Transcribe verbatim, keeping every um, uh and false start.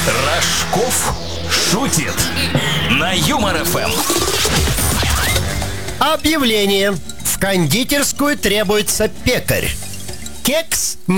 Рожков шутит на Юмор эф эм. Объявление. В кондитерскую требуется пекарь. Кекс